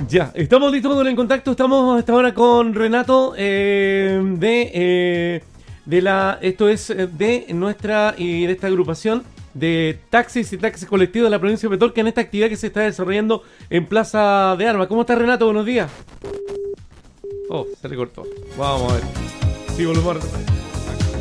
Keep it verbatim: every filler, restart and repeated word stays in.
Ya, estamos listos con el contacto. Estamos hasta ahora con Renato eh, de, eh, de la. Esto es eh, de nuestra y de esta agrupación de taxis y taxis colectivos de la provincia de Petorca en esta actividad que se está desarrollando en Plaza de Armas. ¿Cómo está, Renato? Buenos días. Oh, se recortó. Vamos a ver. Sí, volvemos a retomar.